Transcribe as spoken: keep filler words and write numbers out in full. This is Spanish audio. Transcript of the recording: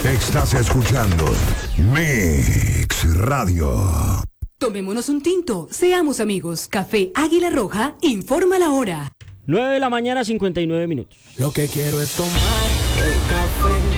Estás escuchando Mix Radio. Tomémonos un tinto, seamos amigos. Café Águila Roja informa la hora. nueve de la mañana, cincuenta y nueve minutos. Lo que quiero es tomar el café.